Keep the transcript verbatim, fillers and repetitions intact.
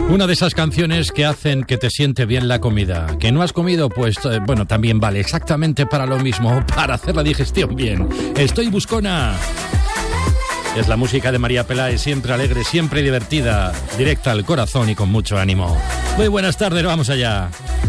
Una de esas canciones que hacen que te siente bien la comida. ¿Que no has comido? Pues eh, bueno, también vale exactamente para lo mismo, para hacer la digestión bien. Estoy buscona. Es la música de María Peláez, siempre alegre, siempre divertida, directa al corazón y con mucho ánimo. Muy buenas tardes, vamos allá.